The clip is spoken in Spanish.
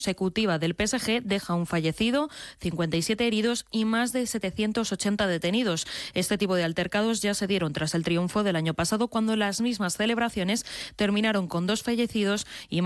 consecutiva del PSG deja un fallecido, 57 heridos y más de 780 detenidos. Este tipo de altercados ya se dieron tras el triunfo del año pasado, cuando las mismas celebraciones terminaron con 2 fallecidos y